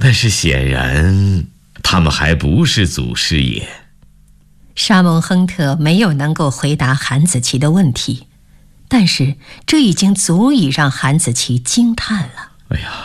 但是显然他们还不是祖师爷。 沙蒙亨特没有能够回答韩子琪的问题，但是这已经足以让韩子琪惊叹了。 哎呀，